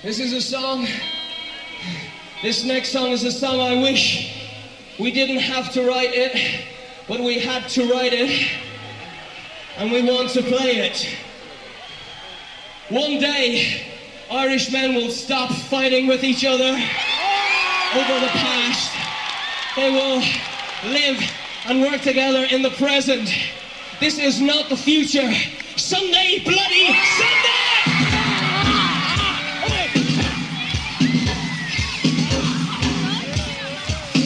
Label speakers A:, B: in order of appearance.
A: This is a song. This next song is a song I wish we didn't have to write it, but we had to write it, and we want to play it. One day, Irish men will stop fighting with each other over the past. They will live and work together in the present. This is not the future. Someday, bloody someday!